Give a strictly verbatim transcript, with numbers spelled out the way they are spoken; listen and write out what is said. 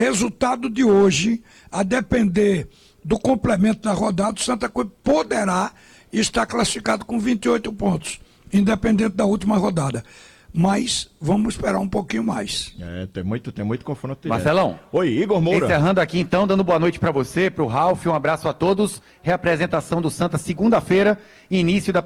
Resultado de hoje, a depender do complemento da rodada, o Santa Cruz poderá estar classificado com vinte e oito pontos, independente da última rodada. Mas vamos esperar um pouquinho mais. É, tem muito, tem muito confronto direto. Marcelão. Oi, Igor Moura. Encerrando aqui então, dando boa noite para você, para o Ralf, um abraço a todos. Reapresentação do Santa segunda-feira, início da